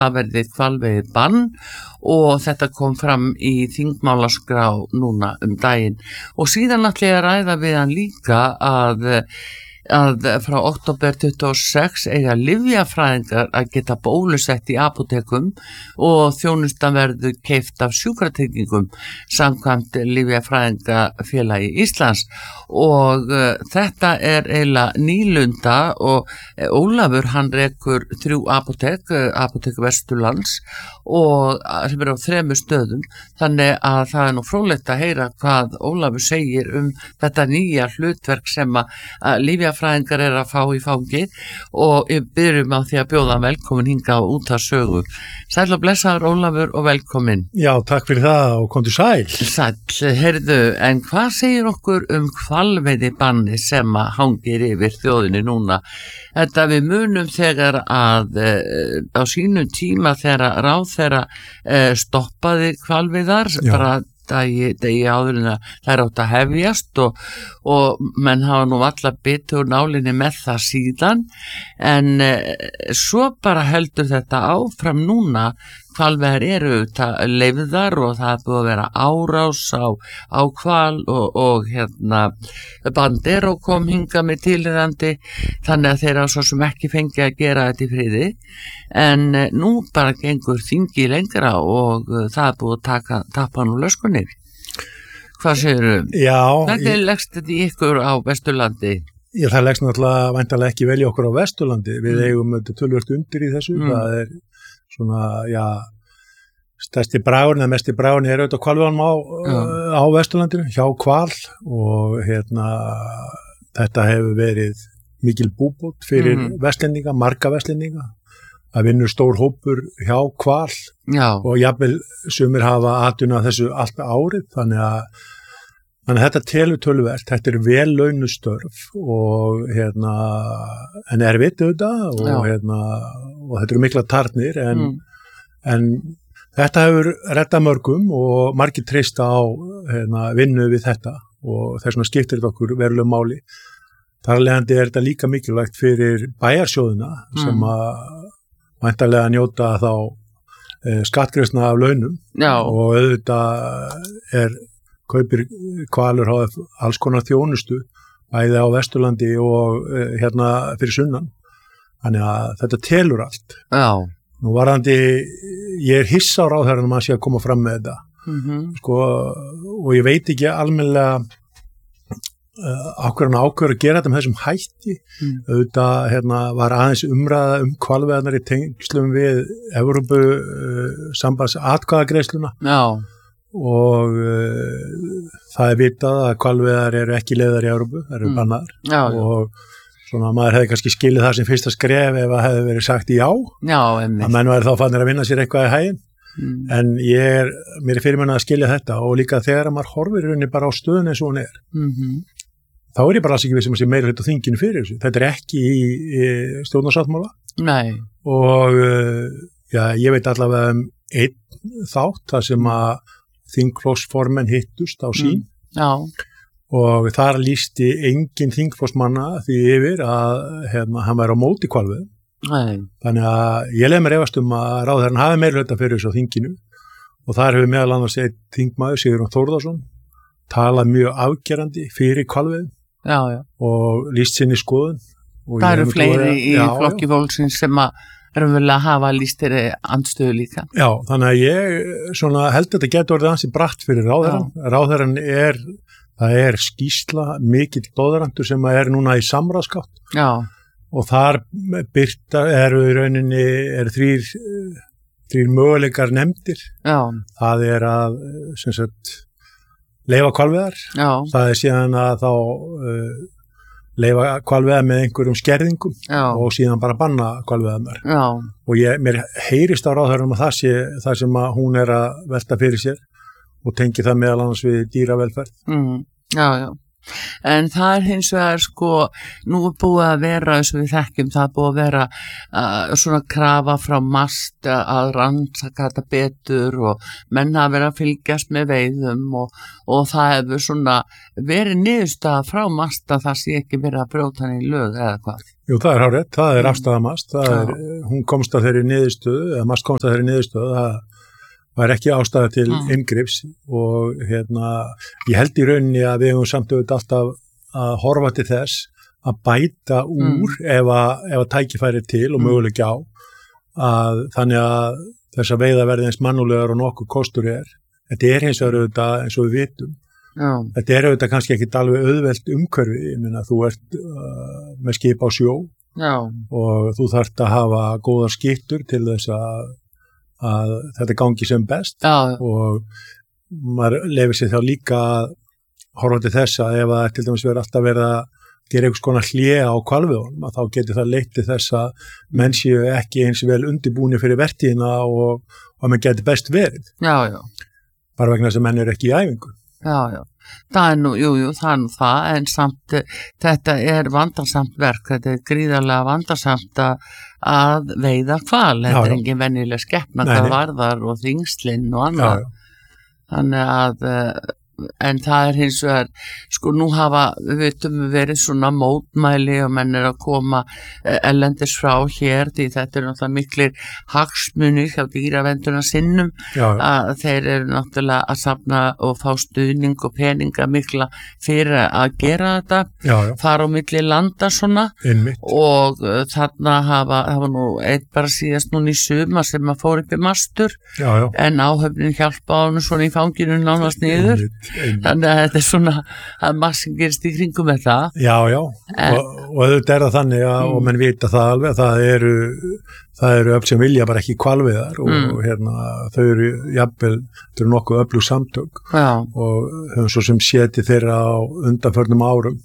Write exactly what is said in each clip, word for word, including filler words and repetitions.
það verði hvalveiði bann og þetta kom fram í þingmálaskrá núna um daginn og síðan ætla ég að ræða við hann líka að að frá október tuttugu og sex eiga lyfjafræðingar að geta bólusett í apótekum og þjónustan verður keypt af sjúkratryggingum samkvæmt lyfjafræðingafélagi Íslands og uh, þetta er eiginlega nýlunda og uh, Ólafur hann rekur þrjú apótek, uh, apótek Vesturlands og uh, sem eru á þremur stöðum þannig að það er nú fróðlegt að heyra hvað Ólafur segir um þetta nýja hlutverk sem að, að lyfjafræðingar er að fá í fangi og við byrjum á því að bjóða velkomin hingað út að sögu. Sæl og blessaður Ólafur og velkomin. Já, takk fyrir það og komdu sæl. Sæl, heyrðu, en hvað segir okkur um hvalveiðibanni sem að hangir yfir þjóðinni núna? Þetta við munum þegar að e, á sínum tíma þegar ráðherra e, stoppaði hvalveiðar, bara dagi, dagi áður en að það er átt að hefjast og, og menn hafa nú alla bitu úr nálinni með það síðan en e, svo bara heldur þetta áfram núna hvalveiðar eru leyfðar og það er búið að vera árás á, á hval og, og hérna Bandero kom hingað með tilheyrandi þannig að þeir á svo sem ekki fengi að gera þetta í friði en nú bara gengur þingi lengra og það er búið að taka tappan úr löskunni. Hvað segirðu? Já. Hvernig leggst þetta í ykkur á Vesturlandi? Já, það leggst náttúrulega væntanlega ekki vel í okkur á Vesturlandi. Við mm. eigum þetta töluvert undir í þessu. Mm. Það er svona, já, stærsti bragurinn eða mesti bragurinn er auðvitað hvalveiðunum á, mm. á Vesturlandinu, hjá hval og hérna, þetta hefur verið mikil búbót fyrir mm. vestlendinga, marga vestlendinga. Það vinnur stór hópur hjá hval já. Og jafnvel sumir hafa atvinna þessu allt árið, þannig að, þannig að þetta telur töluvert, þetta er vel launustörf og hérna, en erfitt auðvitað og, hérna, og þetta eru mikla tarnir en, mm. en þetta hefur reddað mörgum og margir treysta á hérna, vinnu við þetta og þess vegna skiptir þetta okkur verulega máli. Þar af leiðandi er þetta líka mikilvægt fyrir bæjarsjóðina mm. sem að væntanlega njóta þá e, skattgreiðslna af launum já. Og auðvitað er kaupir hvalur á alls konar þjónustu bæði á Vesturlandi og e, hérna fyrir sunnan. Þannig að þetta telur allt. Já. Nú varðandi, ég er hissa á ráðherranum að sé að koma fram með þetta. Mm-hmm. Sko, og ég veit ekki almennilega Uh, ákveður hann ákveður að gera þetta með þessum hætti mm. auðvitað hérna, var aðeins umræða um hvalveiðarnar í tengslum við Evrópu uh, sambands atkvæðagreiðsluna og uh, það er vitað að hvalveiðar eru ekki leyfðar í Evrópu, það eru mm. bannaðar og svona maður hefði kannski skilið það sem fyrsta skref ef það hefði verið sagt já, já að menn væri þá fannir að vinna sér eitthvað í hæginn mm. en ég er, mér er fyrirmunað að skilja þetta og líka þegar maður horfir runni bara á stöðun eins og hún er mm-hmm. þá er ég bara alls ekki við sem að sé meira hlut á þinginu fyrir þessu. Þetta er ekki í, í stjórnarsáttmála. Nei. Og já, ég veit allavega um einn þátt þar sem að þingflokksformenn hittust á sín. Mm. Já. Og þar lýsti engin þingflokksmanna því yfir að hérna, hann væri á móti hvalveiðum. Nei. Þannig að ég leið mér efast um að ráðherrann hafi meira hlut fyrir þessu á þinginu og þar hefur meðal annars einn þingmaður Sigurjón Þórðarson talað mjög afgerandi fyrir hvalveiðum. Já, já. Og lýst sinni skoðun. Það eru fleiri í já, flokki fólksins sem að erum vel að hafa lýst þeirri andstöðu líka. Já, þannig að ég svona, held að þetta getur orðið ansi bratt fyrir ráðherran. Ráðherran er, það er skýrsla mikill dóðarandur sem er núna í samráðsgátt. Já. Og þar byrta eru í rauninni er þrýr, þrýr möguleikar nefndir. Já. Það er að, sem sagt, leyfa hvalveiðar, það er síðan að þá uh, leyfa hvalveiðar með einhverjum skerðingum já. Og síðan bara banna hvalveiðarnar og ég, mér heyrist á ráðherranum að það sé það sem að hún er að velta fyrir sér og tengi það meðal annars við dýravelferð. Mm. Já, já. En það er hins vegar sko, nú er búið að vera, eins og við þekkjum, það er búið að vera uh, svona krafa frá MAST að rannsaka þetta betur og menn hafa verið að fylgjast með veiðum og, og það hefur svona verið niðurstaða frá MAST að það sé ekki verið að brjóta hann í lög eða hvað. Jú, það er hárrétt, það er afstaða MAST, það er, hún komst að þeirri niðurstöðu, eða MAST komst að þeirri niðurstöðu, það var ekki ástæða til mm. inngrips og hérna, ég held í rauninni að við höfum samt auðvitað alltaf að horfa til þess að bæta úr mm. ef að, ef að tækifæri til og möguleiki á að þannig að þess að veiða verði eins mannúlegar og nokkuð kostur er. Þetta er hins vegar auðvitað eins og við vitum. Já. Þetta er auðvitað kannski ekki alveg auðvelt umhverfi, ég meina þú ert uh, með skip á sjó Já. Og þú þarft að hafa góðar skittur til þess að að þetta gangi sem best Já. Og maður lefir sér þá líka að horfa til þess að ef að til dæmis verið alltaf verið að gera einhvers konar hlé á hvalveiðunum að þá getur það leitt til þess að menn séu ekki eins vel undirbúni fyrir vertíðina og, og að menn geti best verið já, já. Bara vegna þess að menn eru ekki í æfingu Já, já, það er nú, jú, jú, það er nú það en samt þetta er vandarsamt verk, þetta er gríðarlega vandarsamt að að veiða hval, þetta er engin venjuleg skepna hvað varðar og þingslinn og annað. Já, já. Þannig að, en það er hins vegar, sko nú hafa, við veitum, verið svona mótmæli og menn er að koma ellendis frá hér, því þetta er náttúrulega miklir hagsmunir hjá dýravenduna sinnum, já, já. Að þeir eru náttúrulega að safna og fá stuðning og peninga mikla fyrir að gera þetta, já, já. Fara á milli landa svona Einmitt. Og uh, þarna hafa, hafa nú eitt bara síðast núna í suma sem að fór upp í mastur, já, já. En áhöfnin hjálpa á hann svona í fanginu nánast niður. Einmitt. Einmitt. Þannig að þetta er svona að massin gerist í kringum þetta Já, já, en, og, og auðvitað er það þannig að, mm. og menn vita það alveg það eru, það eru öll sem vilja bara ekki hvalveiðar og mm. hérna, þau eru jafnvel, þau eru nokkuð öflug samtök já. Og höfum svo sem séti þeirra á undanförnum árum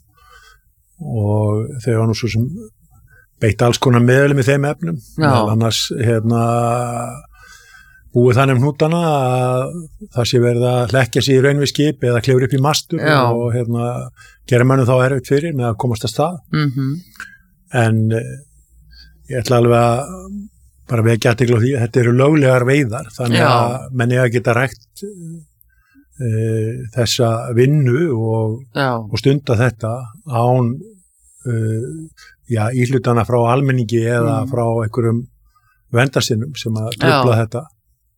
og þau var nú svo sem beitt alls konar meðlum í þeim efnum annars hérna búið þannig um hnútana að það sé verið að hlekkja sig í raun við skip eða klefur upp í mastur Já. Og hérna, gera mönnum þá erfitt fyrir með að komast að stað. Mm-hmm. En ég ætla alveg að bara vekja athygli á því að þetta eru löglegar veiðar þannig Já. Að menn eiga að geta rækt e, þessa vinnu og, og stunda þetta án e, já, íhlutana frá almenningi eða mm. frá einhverjum vendarsinnum sem að trufla þetta.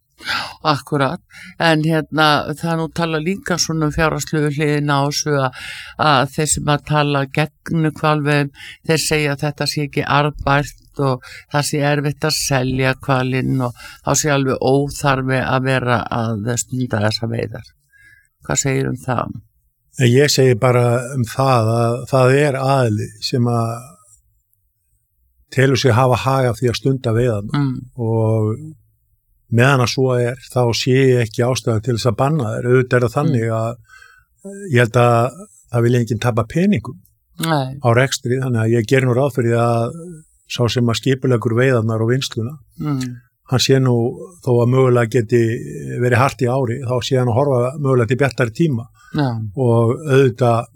Akkurat, en hérna það nú tala líka svona fjárhagslegu hliðina á þessu að, að þeir sem að tala gegn hvalveiðum, þeir segja að þetta sé ekki arðbært og það sé erfitt að selja hvalinn og þá sé alveg óþarfi að vera að stunda þessa veiðar. Hvað segir um það? Ég segi bara um það að það er aðili sem að telur sig hafa hag af því að stunda veiðarna mm. og meðan að svo er, þá sé ég ekki ástæðu til þess að banna þeir. Auðvitað er það þannig að ég held að það vil enginn tapa peningum Nei. Á rekstri, þannig að ég ger nú ráð fyrir að sá sem að skipulegur veiðarnar og vinnsluna, mm. hann sé nú, þó að mögulega geti verið hart í ári, þá sé hann að horfa mögulega til bjartari tíma ja. Og auðvitað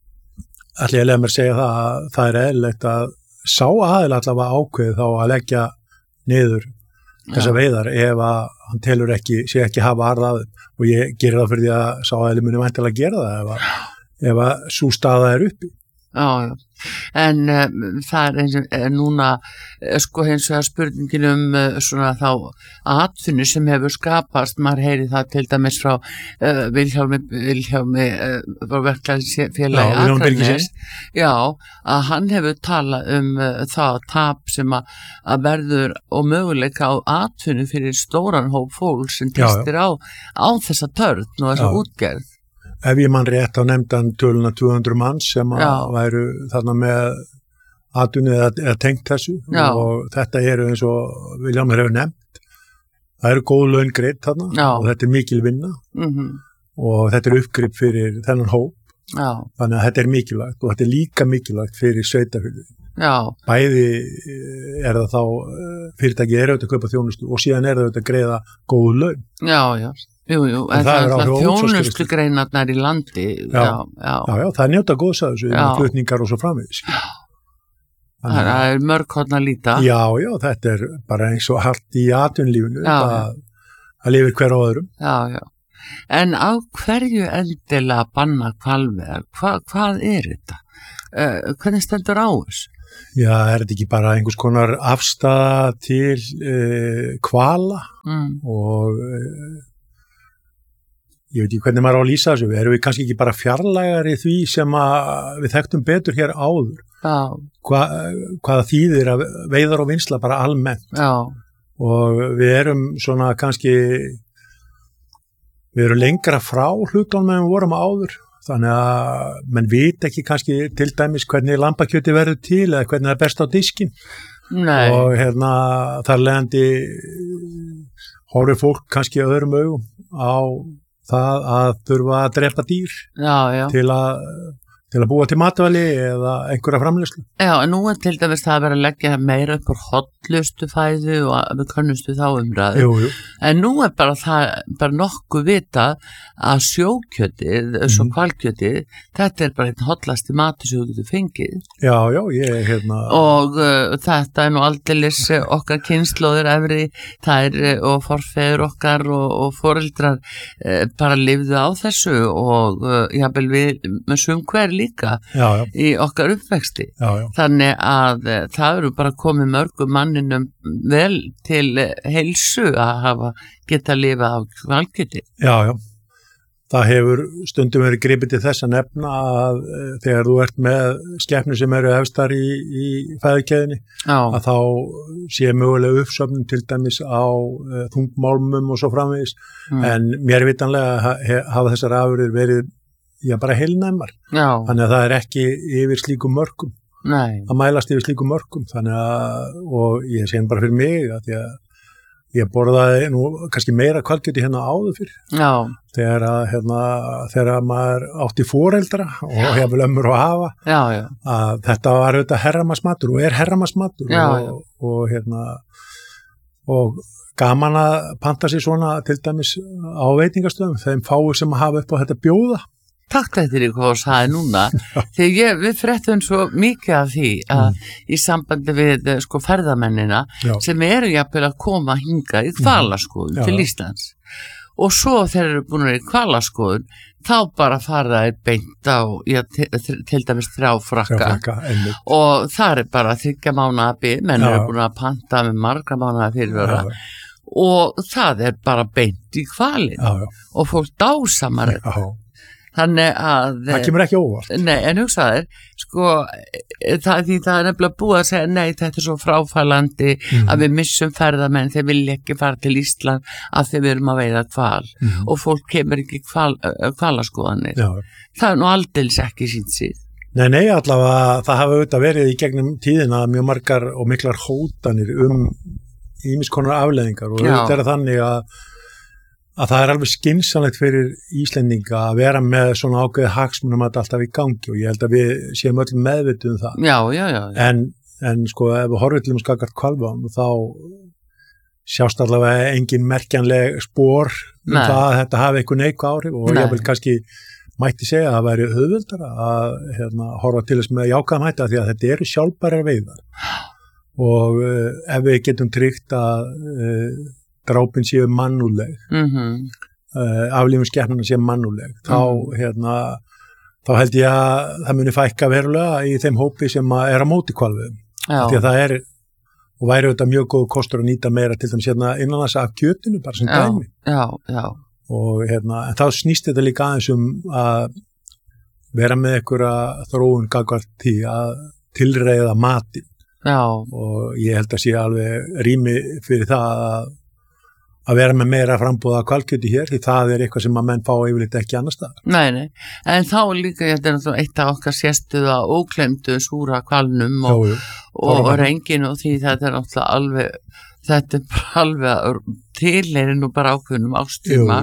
ætla ég að lega mér að segja það að það er eðlilegt að sá aðeins allavega ákveð þá að leggja niður þessa veiðar ef að hann telur ekki, sé ekki hafa arðað og ég gerir það fyrir því að sá aðeins muni væntanlega gera það ef að, ef að sú staða er uppi. Já, já. En um, það er eins og núna sko hins vegar spurningin um uh, svona þá atvinnu sem hefur skapast, maður heyri það til dæmis frá uh, Vilhjálmi Vilhjálmi uh, frá verklæðisfélagi Akraness, já, að hann hefur talað um uh, það tap sem að, að verður og möguleika á atvinnu fyrir stóran hóp fólk sem testir á, á þessa törn og þessa já. Útgerð. Ef ég mann rétt á nefndan töluna tvö hundruð manns sem að væru þarna með atvinnu eða, eða tengt þessu Já. Og þetta eru eins og Vilhjálmur hefur nefnt, það eru góð laun greidd þarna Já. Og þetta er mikil vinna mm-hmm. og þetta er uppgrip fyrir þennan hóp, Já. Þannig að þetta er mikilvægt og þetta er líka mikilvægt fyrir sveitarfélögin. Bæði er það þá fyrirtæki er auðvitað að kaupa þjónustu og síðan er það auðvitað að greiða góð laun. Já, já. Jú, jú, en, en það er alltaf þjónustu greinarnar í landi. Já, já, já, já, já það er njóta góðs að þessu, með flutningar og svo framvegis. Já, það er mörg horn að líta. Já, já, þetta er bara eins og hart í atvinnulífinu, það, það lifir hver á öðrum. Já, já. En á hverju endilega banna hvalveiðar? Hva, hvað er þetta? Uh, hvernig stendur á þessu? Já, er þetta ekki bara einhvers konar afstaða til uh, hvala mm. og uh, ég veit ekki hvernig maður á að lýsa þessu, erum við kannski ekki bara fjarlægari því sem að við þekktum betur hér áður, Hva, hvaða þýðir að veiðar og vinsla bara almennt. Já. Og við erum svona kannski, við erum lengra frá hlutunum en við vorum áður. Þannig að menn veit ekki kannski til dæmis hvernig lambakjöti verður til eða hvernig það er best á diskin. Nei. Og hérna þar leiðandi horfir fólk kannski öðrum augum á það að þurfa að drepa dýr já, já. til að til að búa til matvæli eða einhverja framleiðslu. Já, en nú er til dæmis það að vera að leggja meira upp á hollustu fæðu og við kunnustu þá umræðu. Jú, jú. En nú er bara það, bara nokkuð vita að sjókjötið, mm. svo hvalkjötið, þetta er bara einn hollasti matur sem þú getur fengið. Já, já, ég er hérna... Og uh, þetta er nú aldeilis okkar kynslóðir efri, það er uh, og forfeður okkar og, og foreldrar uh, bara lifðu á þessu og uh, jábel við með sumhver líka já, já. Í okkar uppvexti. Já, já. Þannig að uh, það eru bara komið mörgum manninum vel til uh, heilsu að hafa geta að lifa á hvalkjöti. Já, já. Það hefur stundum verið gripið til þess að nefna að e, þegar þú ert með skepnur sem eru efstar í, í fæðukeðinni að þá sé mögulega uppsöfnum til dæmis á e, þungmálmum og svo framvegis mm. en mér vitanlega ha, hafa þessar afurðir verið já, bara heilnæmar. Já. Þannig að það er ekki yfir slíkum mörkum. Nei. Að mælast yfir slíkum mörkum. Þannig að, og ég sé bara fyrir mig að því að ég borðaði nú kannski meira hvalkjöti hérna áður fyrir. Já. Þegar að, hérna, þegar maður átti foreldra og hefur ömmur og hafa. Já, já. Að þetta var auðvitað herramannsmatur og er herramannsmatur. Já, og, já. Og, hérna, og gaman að panta sér svona til dæmis á veitingastöðum, þeim fáir sem að hafa upp á þetta bjóða. Takk þetta er hvað þú sagði núna þegar ég, við fréttum svo mikið af því að mm. í sambandi við sko ferðamennina já. Sem eru jafnvel að koma hinga í hvalaskoðun mm. til Íslands og svo þeir eru búin að vera í hvalaskoðun þá bara fara þeir beint á já, til, til dæmis þrjá frakka og það er bara þriggja mánaða bið, menn eru búin að panta með marga mánaða fyrirvara og það er bara beint í hvalin já, já. Og fólk dásamar þetta. Þannig að... Það kemur ekki óvart. Nei, en hugsaðir, sko, það, því það er nefnilega búið að segja, nei, þetta er svo fráfælandi mm. að við missum ferðamenn, þeir vilja ekki fara til Ísland af því við erum að veiða hval mm. og fólk kemur ekki hval, hvalaskoðanir. Já. Það er nú aldeilis ekki sínt síð. Nei, nei, allavega það hafa auðvitað verið í gegnum tíðina mjög margar og miklar hótanir um ýmis konar afleiðingar og auðvitað er þannig að að það er alveg skynsamlegt fyrir Íslendinga að vera með svona ákveðið hagsmunum að alltaf í gangi og ég held að við séum öll meðvituð um það. Já, já, já. já. En, en sko ef við horfum til um skakart hvalveiðum þá sjást allavega engin merkjanleg spor um það að þetta hafi eitthvað neikvæð áhrif og ég vil kannski mætti segja að það væri auðveldara að hérna, horfa til þess með jákvæðum hætti því að þetta eru sjálfbærar veiðar og uh, ef við getum tryggt að uh, drápin séu mannúðleg, mm-hmm. uh, aflífum skepnuna séu mannúðleg, þá, mm. hérna, þá held ég að það muni fækka verulega í þeim hópi sem er á móti hvalveiðum. Því að það er, og væri auðvitað mjög góð kostur að nýta meira til þeim hérna innanlands af kjötinu, bara sem já, dæmi. Já, já. Og hérna, en þá snýst þetta líka aðeins um að vera með einhverja þróun gagnvart því að tilreiða matinn. Já. Og ég held að sé alveg rými fyrir það að að vera með meira frambúða hvalkjöti hér því það er eitthvað sem að menn fá yfirleitt ekki annar staðar. Nei, nei, en þá líka þetta er náttúrulega eitt af okkar sérstuða óklemdu súra hvalnum og, Jó, og, og rengin og því þetta er náttúrulega alveg þetta er bara alveg tilheyri nú bara ákveðnum ástíma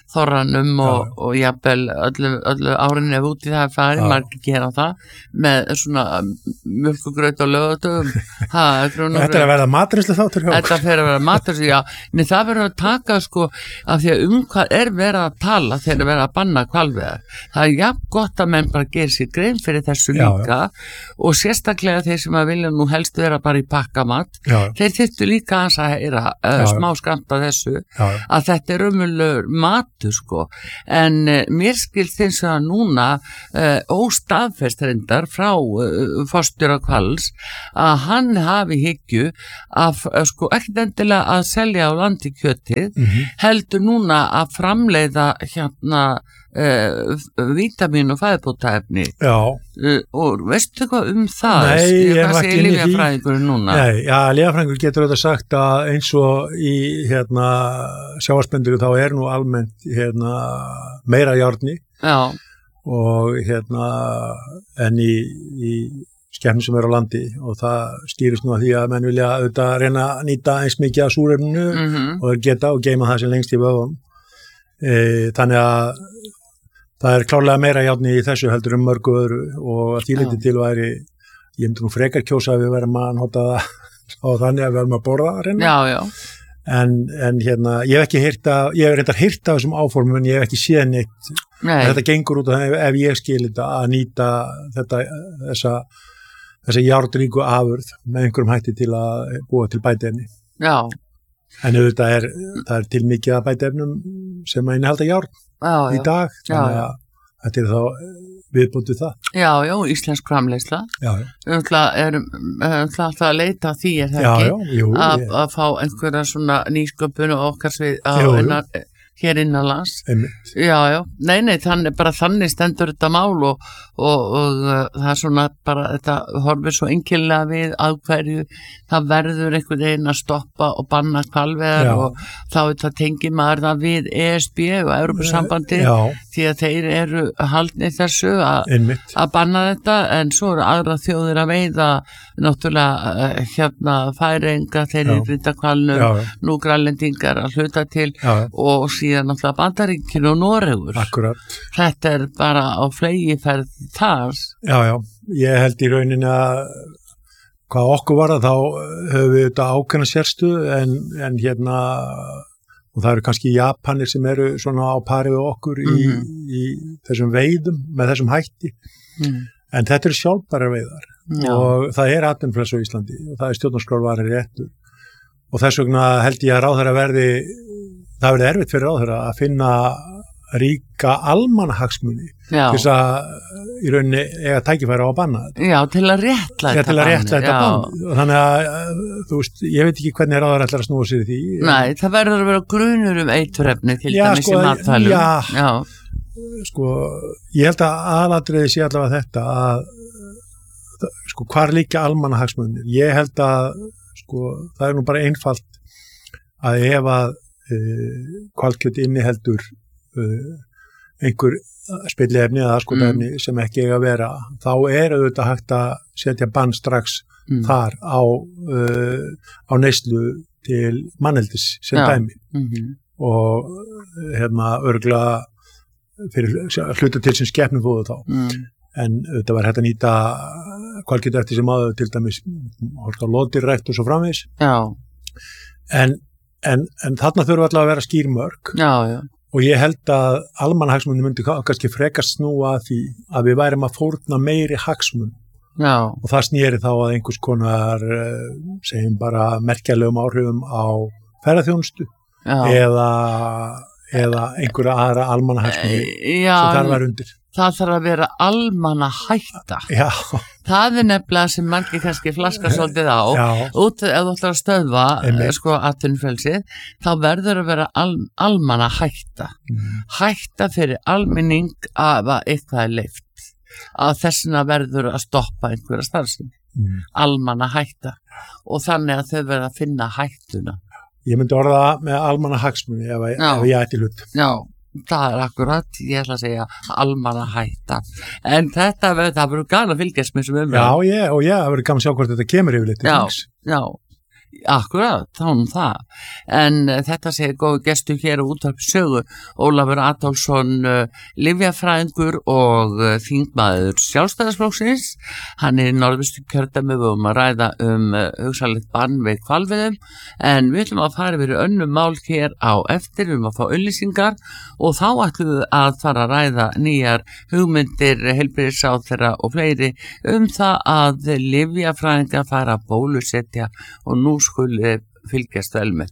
þorranum og, og jafnvel öllu, öllu árin ef út í það fari, margir gera það með svona mjölkugraut og lögatögum. Þetta er að verða maturislu þáttur hjá. Þetta fer að vera maturislu, já. Nei, það verður að taka sko af því að um hvað er verið að tala þegar verið að banna hvalveiðar. Það er jafn gott að menn bara gera sér grein fyrir þessu líka já, já. Og sérstaklega þeir sem að vilja nú helst vera bara í pakkamat, já. Þeir þyrftu líka að heyra uh, smá skammt af þessu já. Að þetta er umulur matur sko, en uh, mér skilt þess að núna uh, óstaðfest reyndar frá uh, forstjóra Hvals að hann hafi hyggju að uh, sko ekkert endilega að selja á landi kjötið, mm-hmm. heldur núna að framleiða hérna Uh, vítamín og fæðubótaefni uh, og veistu hvað um það? Nei, ég hef ekki inn í því núna? Nei, já, lyfjafræðingur getur auðvitað sagt að eins og í hérna sjávarspenduru þá er nú almennt hérna meira járni já. Og hérna en í, í skepnum sem er á landi og það skýrist nú að því að menn vilja auðvitað reyna að nýta eins mikið af súrefninu mm-hmm. og geta og geima það sem lengst í vöðum e, þannig að það er klárlega meira járni í þessu heldur um mörgu öðru og að þýleiti til væri, ég myndi nú frekar kjósa að við verðum að nota það á þannig að við verðum að borða að reyna. Já, já. En, en hérna, ég hef ekki heyrt að, ég hef reyndar heyrt af þessum áformum en ég hef ekki séð neitt. Nei. Þetta gengur út af það ef ég skil þetta að nýta þetta, þessa, þessa járnríku afurð með einhverjum hætti til að búa til bætiefni. Já. En auðvitað er, það er til mikið að bætiefnum sem að innihalda járn. Já, í dag, já, þannig að þetta er þá viðbúnt við það. Já, já, íslensk framleiðsla. Já, já. Við erum alltaf að leita því er það já, ekki já, jú, að, að fá einhverja svona nýsköpun og okkar svið á jú, jú. Innan, hér innanlands. Einmitt. Já, já. Nei, nei, þannig, bara þannig stendur þetta mál og, og, og uh, það er svona bara, þetta horfir svo einkennilega við að hverju það verður einhvern veginn að stoppa og banna hvalveiðar og þá þetta tengir maður það við E S B og Evrópusambandið því að þeir eru haldnir þessu að banna þetta en svo eru aðra þjóðir að veiða náttúrulega uh, hérna Færeyinga, þeir eru vita hvalnum, nú grænlendingar að hluta til já. Og síðan náttúrulega Bandaríkin og Noregur. Akkurat. Þetta er bara á flegiferð þar. Já, já, ég held í rauninni að hvað okkur var að þá höfum við þetta ákveðna sérstu en, en hérna og það eru kannski Japanir sem eru svona á pari við okkur í, mm-hmm. í þessum veiðum með þessum hætti mm. en þetta eru sjálfbærar veiðar já. Og það er atvinnufrelsi á Íslandi og það er stjórnarskrárvari réttur og þess vegna held ég að ráðherra verði það verði erfitt fyrir ráðherra að finna ríka almannahagsmuni til þess að í rauninni eiga tækifæri á að banna þetta. Já, til að réttlæta til að réttlæta bann. Þannig að þú veist, ég veit ekki hvernig ráðherra ætlar að snúa sér í því. Nei, það verður að vera grunur um eiturefni til dæmis í matvælum. Já, já, sko, ég held að aðalatriði sé allavega þetta að sko, hvar liggja almannahagsmunir? Ég held að sko, það er nú bara einfalt að ef að hvalkjöt inniheldur uh, einhver spilliefni eða aðskotaefni mm. sem ekki eiga að vera þá er auðvitað hægt að setja bann strax mm. þar á, uh, á neyslu til manneldis sem ja. Dæmi mm-hmm. og hérna örgulega fyrir hluta til sem skepnufóðu þá mm. en auðvitað var hægt að nýta hvalkjöt eftir sem aður til dæmis horta loðdýrrækt og svo framvegis Já. En En, en þarna þurfum við allavega að vera skýrmörk já, já. Og ég held að almannahagsmunni myndi kannski frekar snúa að því að við værum að fórna meiri hagsmun já. Og það snýri þá að einhvers konar segjum bara merkjalegum áhrifum á ferðaþjónustu eða, eða einhverja aðra almannahagsmunni sem þar var undir. Það þarf að vera almannahætta. Já. Það er nefnilega sem margir kannski flaska svolítið á. Já. Út ef þú ætlar að stöðva Einmitt. Sko atvinnufrelsið, þá verður að vera al, almannahætta. Mm. Hætta fyrir almenning að eitthvað er leyft. Að þessina verður að stoppa einhverja starfsemi. Mm. Almannahætta. Og þannig að þau verður að finna hættuna. Ég myndi orða með almannahagsmunni ef, ef ég ætti hlut. Já. Það er akkurat, ég ætla að segja almannahætta, en þetta það verður gana að fylgjast með sem umræðum. Já, ég, og ég, það verður gaman að sjá hvort þetta kemur yfirleitt. Já, já, Akkurat, þá um það. En uh, þetta segir góðu gestur hér á Útvarpi Sögu, Ólafur Adolfsson, uh, lyfjafræðingur og uh, þingmaður Sjálfstæðisflokksins. Hann er í Norðvestur kjördæmi, við höfum að ræða um uh, hugsanlegt bann við hvalveiðum, en við ætlum að fara yfir önnur mál hér á eftir, við höfum að fá auglýsingar og þá ætlum við að fara að ræða nýjar hugmyndir, heilbrigðisráðherra og fleiri um það að lyfjafræðingar fara að bólusetja og nú skuli fylgjast vel með.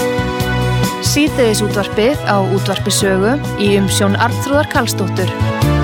Síðdegisútvarpið á Útvarpi Sögu í umsjón Arnþrúðar Karlsdóttur.